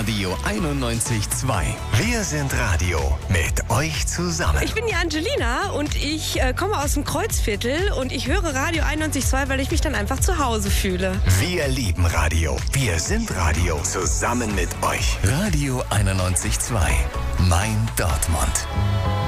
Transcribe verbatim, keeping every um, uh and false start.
Radio einundneunzig Komma zwei. Wir sind Radio mit euch zusammen. Ich bin die Angelina und ich äh, komme aus dem Kreuzviertel und ich höre Radio einundneunzig Komma zwei, weil ich mich dann einfach zu Hause fühle. Wir lieben Radio. Wir sind Radio. Zusammen mit euch. Radio einundneunzig Komma zwei. Mein Dortmund.